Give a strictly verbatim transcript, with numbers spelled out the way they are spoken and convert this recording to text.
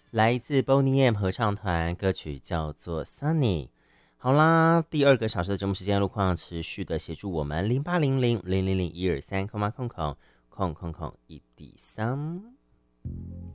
来自 Boney M 合唱团，歌曲叫做 Sunny。好啦，第二个小时的节目时间路况持续的协助我们零八零零零零零一二三空吗空空空空空一滴三。